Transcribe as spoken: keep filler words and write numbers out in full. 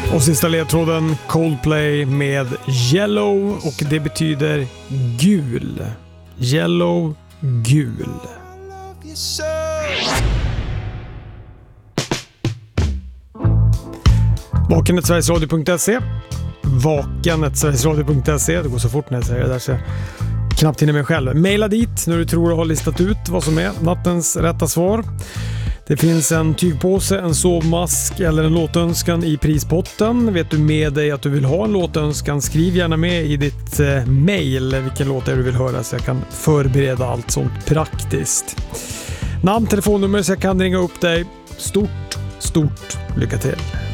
Och sista ledtråden Coldplay med Yellow, och det betyder gul. Yellow, gul. vaken snabel-a sverigesradio punkt se vaken snabel-a sverigesradio punkt se. Det går så fort när jag säger det där så jag knappt hinner mig själv. Maila dit när du tror du har listat ut vad som är nattens rätta svar. Det finns en tygpåse, en sovmask eller en låtönskan i prispotten. Vet du med dig att du vill ha en låtönskan, skriv gärna med i ditt eh, mail vilken låt är du vill höra så jag kan förbereda allt sånt praktiskt. Namn, telefonnummer så jag kan ringa upp dig. Stort, stort lycka till!